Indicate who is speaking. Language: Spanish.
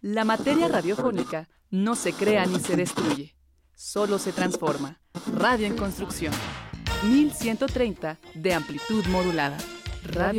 Speaker 1: La materia radiofónica no se crea ni se destruye, solo se transforma. Radio en construcción. 1130 de amplitud modulada. Radio